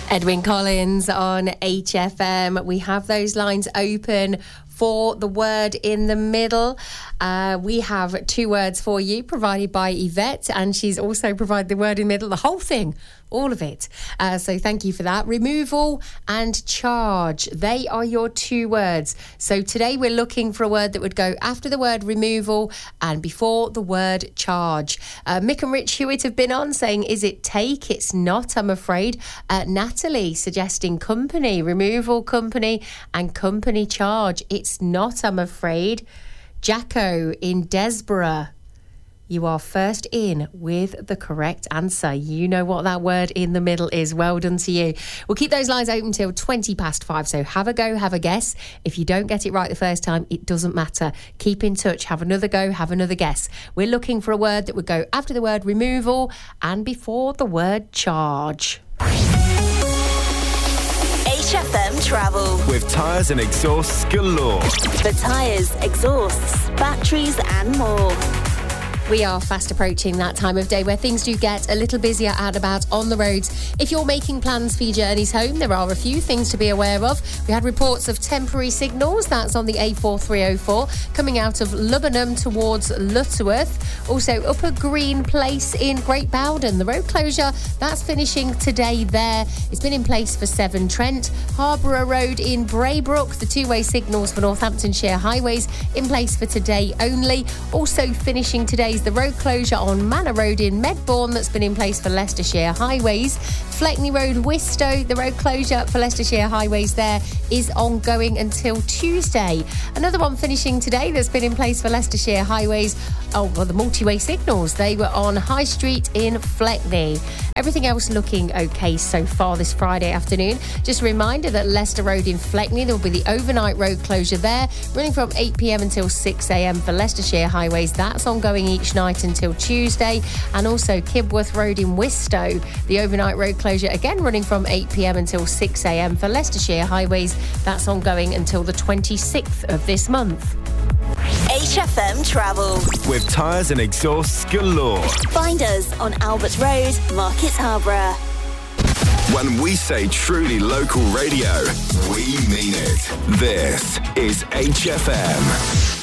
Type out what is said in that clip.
Edwyn Collins on HFM. We have those lines open for the word in the middle. We have 2 words for you provided by Yvette, and she's also provided the word in the middle, the whole thing, all of it. So thank you for that. Removal and charge. They are your 2 words. So today we're looking for a word that would go after the word removal and before the word charge. Mick and Rich Hewitt have been on saying, is it take? It's not, I'm afraid. Natalie suggesting company, removal company and company charge. It's not, I'm afraid. Jacko in Desborough, you are first in with the correct answer. You know what that word in the middle is. Well done to you. We'll keep those lines open till 5:20, so have a go, have a guess. If you don't get it right the first time, it doesn't matter. Keep in touch, have another go, have another guess. We're looking for a word that would go after the word removal and before the word charge. HFM Travel. With tyres and exhausts galore. For tyres, exhausts, batteries and more. We are fast approaching that time of day where things do get a little busier out about on the roads. If you're making plans for your journeys home, there are a few things to be aware of. We had reports of temporary signals. That's on the A4304 coming out of Lubbenham towards Lutterworth. Also, Upper Green Place in Great Bowden. The road closure, that's finishing today there. It's been in place for Severn Trent. Harborough Road in Braybrook. The 2-way signals for Northamptonshire highways in place for today only. Also finishing today the road closure on Manor Road in Medbourne that's been in place for Leicestershire highways. Fleckney Road, Wistow, the road closure for Leicestershire highways there is ongoing until Tuesday. Another one finishing today that's been in place for Leicestershire highways, the multi-way signals. They were on High Street in Fleckney. Everything else looking okay so far this Friday afternoon. Just a reminder that Leicester Road in Fleckney, there will be the overnight road closure there, running from 8 p.m. until 6 a.m. for Leicestershire highways. That's ongoing each night until Tuesday. And also Kibworth Road in Wistow, the overnight road closure again running from 8 p.m. until 6 a.m. for Leicestershire highways. That's ongoing until the 26th of this month. HFM Travel. With tyres and exhausts galore. Find us on Albert Road, Market Harborough. When we say truly local radio, we mean it. This is HFM.